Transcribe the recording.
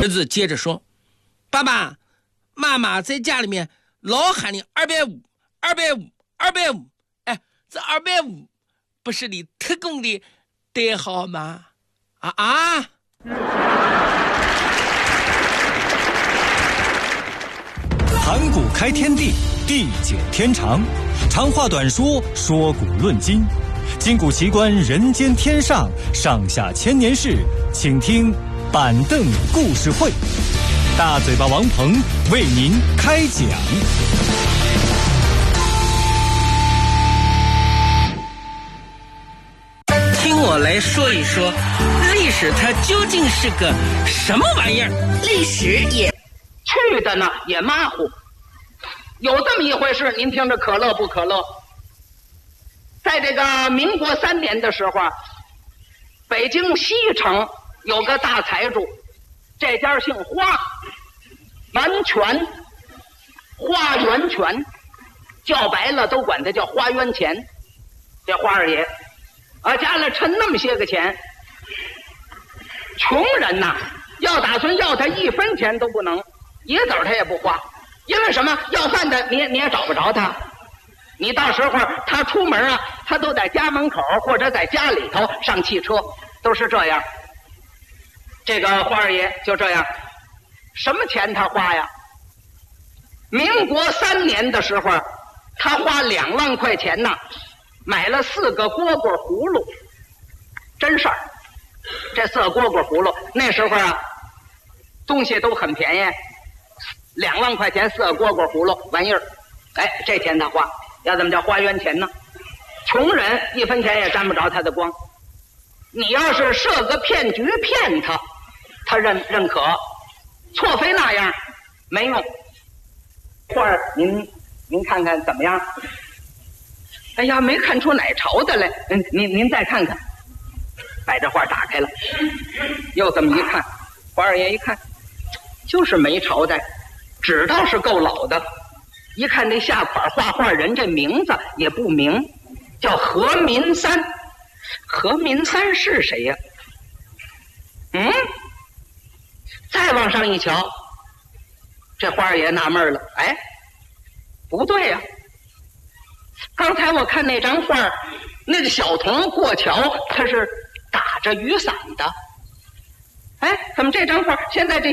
子接着说：“爸爸妈妈在家里面老喊你250，250，250，哎，这250不是你特供的代号吗？ 盘古开天地，地久天长，长话短说，说古论今，今古奇观人间天上，上下千年事，请听板凳故事会。大嘴巴王鹏为您开讲。 听我来说一说，历史它究竟是个什么玩意儿？ 历史也去的呢也马虎。有这么一回事，您听着可乐不可乐？在这个民国3年的时候，北京西城有个大财主，这家姓花，完全花园泉，叫白了都管他叫花园钱。这花二爷家里趁那么些个钱，穷人呐，要打算要他1分钱都不能，野子他也不花。因为什么？要饭的你也找不着他，你到时候他出门啊，他都在家门口或者在家里头上汽车，都是这样。这个花二爷就这样，什么钱他花呀？民国3年的时候，他花2万块钱呢，买了4个蝈蝈葫芦，真事儿。这4个蝈蝈葫芦那时候啊，东西都很便宜。2万块钱4个蝈蝈葫芦玩意儿，这钱他花，要怎么叫花园钱呢？穷人1分钱也沾不着他的光。你要是设个骗局骗他，他认可；错非那样没用。花儿，您看看怎么样？哎呀，没看出哪朝的来。您再看看。把这画打开了，又这么一看，花二爷一看，就是没朝代。纸倒是够老的，一看这下款画人这名字也不明，叫何民三。何民三是谁呀？再往上一瞧，这花二爷纳闷了，不对呀，刚才我看那张画，那个小童过桥，他是打着雨伞的，怎么这张画现在这